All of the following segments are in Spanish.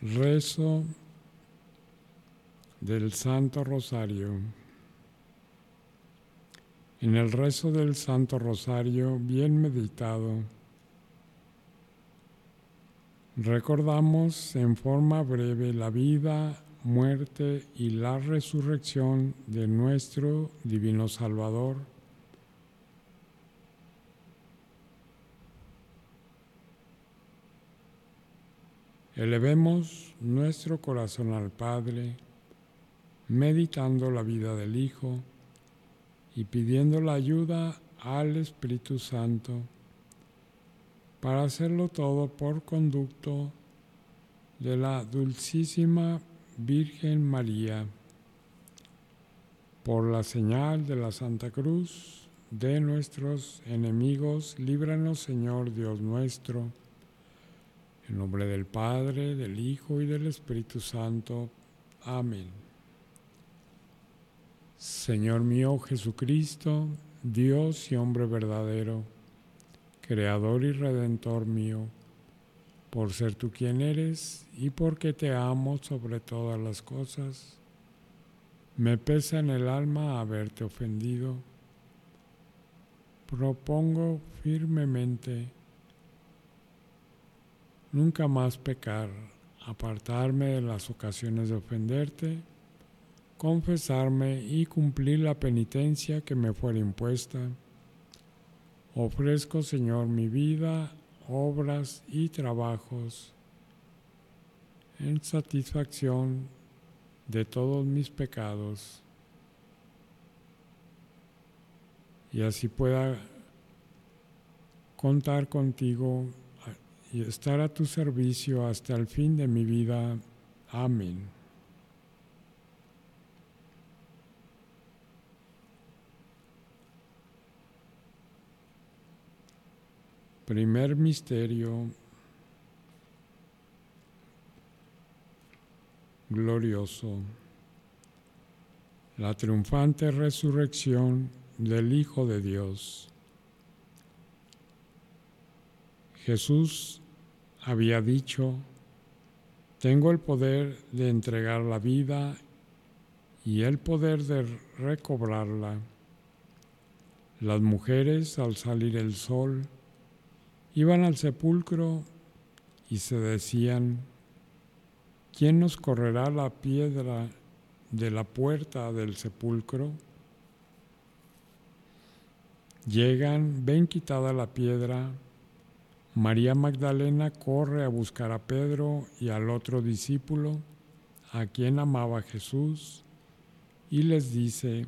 Rezo del Santo Rosario. En el rezo del Santo Rosario, bien meditado, recordamos en forma breve la vida, muerte y la resurrección de nuestro Divino Salvador. Elevemos nuestro corazón al Padre, meditando la vida del Hijo y pidiendo la ayuda al Espíritu Santo para hacerlo todo por conducto de la Dulcísima Virgen María. Por la señal de la Santa Cruz de nuestros enemigos, líbranos, Señor Dios nuestro, en nombre del Padre, del Hijo y del Espíritu Santo. Amén. Señor mío Jesucristo, Dios y hombre verdadero, Creador y Redentor mío, por ser tú quien eres y porque te amo sobre todas las cosas, me pesa en el alma haberte ofendido. Propongo firmemente nunca más pecar, apartarme de las ocasiones de ofenderte, confesarme y cumplir la penitencia que me fuera impuesta. Ofrezco, Señor, mi vida, obras y trabajos en satisfacción de todos mis pecados, y así pueda contar contigo y estar a tu servicio hasta el fin de mi vida. Amén. Primer misterio glorioso: la triunfante resurrección del Hijo de Dios. Jesús había dicho: tengo el poder de entregar la vida y el poder de recobrarla. Las mujeres, al salir el sol, iban al sepulcro y se decían: ¿quién nos correrá la piedra de la puerta del sepulcro? Llegan, ven quitada la piedra. María Magdalena corre a buscar a Pedro y al otro discípulo, a quien amaba Jesús, y les dice: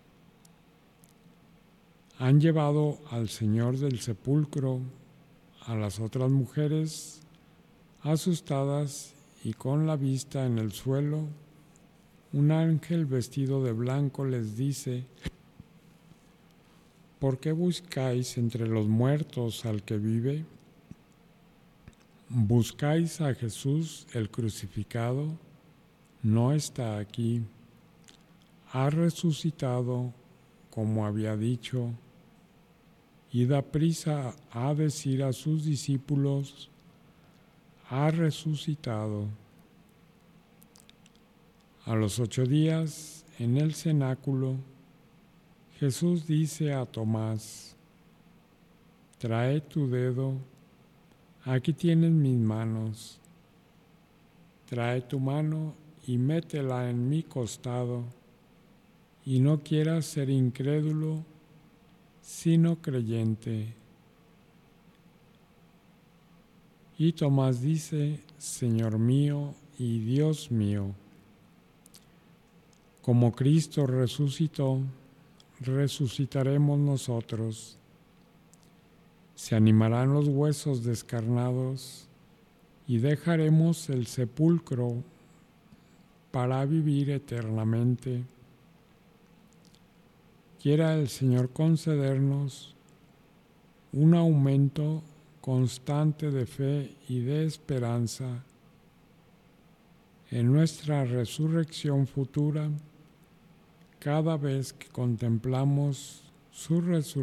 han llevado al Señor del sepulcro. A las otras mujeres, asustadas y con la vista en el suelo, un ángel vestido de blanco les dice: ¿por qué buscáis entre los muertos al que vive? ¿Buscáis a Jesús el crucificado? No está aquí. Ha resucitado, como había dicho. Y da prisa a decir a sus discípulos: ha resucitado. A los 8 días, en el cenáculo, Jesús dice a Tomás: trae tu dedo, aquí tienes mis manos. Trae tu mano y métela en mi costado, y no quieras ser incrédulo, sino creyente. Y Tomás dice: Señor mío y Dios mío. Como Cristo resucitó, resucitaremos nosotros. Se animarán los huesos descarnados y dejaremos el sepulcro para vivir eternamente. Quiera el Señor concedernos un aumento constante de fe y de esperanza en nuestra resurrección futura, cada vez que contemplamos su resurrección